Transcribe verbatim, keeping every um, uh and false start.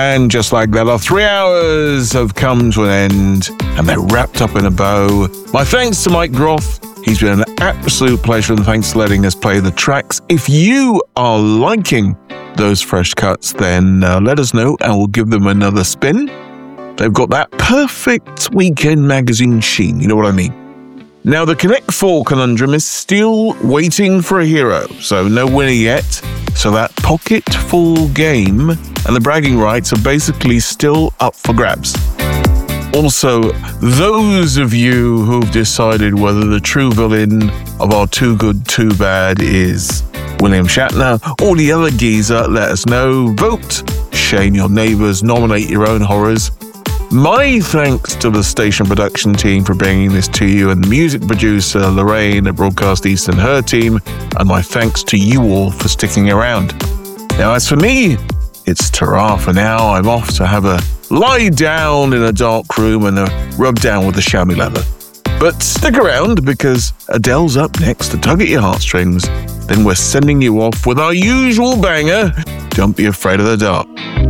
And just like that, our three hours have come to an end, and they're wrapped up in a bow. My thanks to Mike Groth. He's been an absolute pleasure, and thanks for letting us play the tracks. If you are liking those fresh cuts, then uh, let us know, and we'll give them another spin. They've got that perfect weekend magazine sheen, you know what I mean? Now, the Connect Four conundrum is still waiting for a hero, so no winner yet. So that pocket full game and the bragging rights are basically still up for grabs. Also, those of you who've decided whether the true villain of our Too Good, Too Bad is William Shatner or the other geezer, let us know. Vote, shame your neighbours, nominate your own horrors. My thanks to the station production team for bringing this to you, and the music producer Lorraine at Broadcast East and her team, and my thanks to you all for sticking around. Now, as for me, it's ta-ra for now. I'm off to have a lie down in a dark room and a rub down with the chamois leather. But stick around, because Adele's up next to tug at your heartstrings. Then we're sending you off with our usual banger, Don't Be Afraid of the Dark.